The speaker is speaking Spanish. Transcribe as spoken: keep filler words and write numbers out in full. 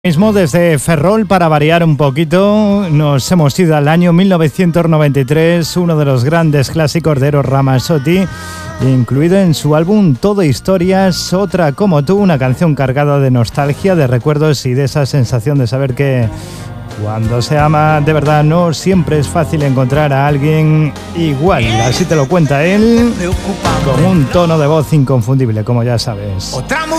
Mismo desde Ferrol, para variar un poquito, nos hemos ido al año mil novecientos noventa y tres, uno de los grandes clásicos de Eros Ramazzotti, incluido en su álbum Todo Historias, Otra como tú, una canción cargada de nostalgia, de recuerdos y de esa sensación de saber que cuando se ama de verdad no siempre es fácil encontrar a alguien igual. Así te lo cuenta él, con un tono de voz inconfundible, como ya sabes. Otra